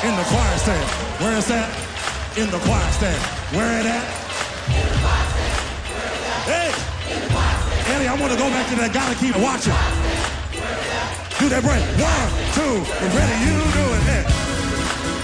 In the choir stand. Where is that? In the choir stand. Where it at? Hey! Eddie, I want to go back to that. Gotta keep watching. Do that break. 1, 2, and ready, you do it. Hey.